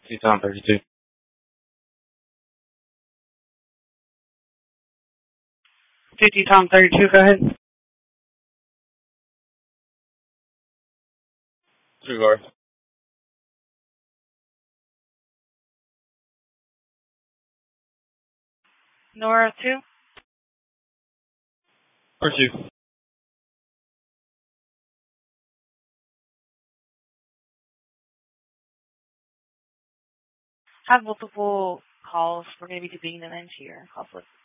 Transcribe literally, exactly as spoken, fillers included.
T-Tom thirty-two. fifty Tom thirty-two, go ahead. Cigar. Nora two. Or two. Have multiple calls. We're going to be debating them into your conflict.